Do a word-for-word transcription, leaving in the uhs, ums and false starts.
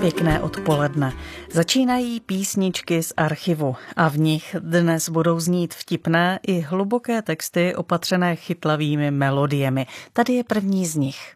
Pěkné odpoledne. Začínají písničky z archivu a v nich dnes budou znít vtipné i hluboké texty opatřené chytlavými melodiemi. Tady je první z nich.